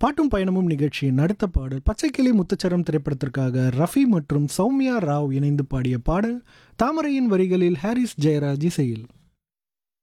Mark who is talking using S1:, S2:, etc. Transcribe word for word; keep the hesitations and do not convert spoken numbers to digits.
S1: பாட்டும் பயணமும் நிகழ்ச்சியின் அடுத்த பாடல் பச்சைக்கிளி முத்துச்சரம் திரைப்படத்திற்காக ரஃபி மற்றும் சௌமியா ராவ் இணைந்து பாடிய பாடல். தாமரையின் வரிகளில் ஹாரிஸ் ஜெயராஜ் இசையில்.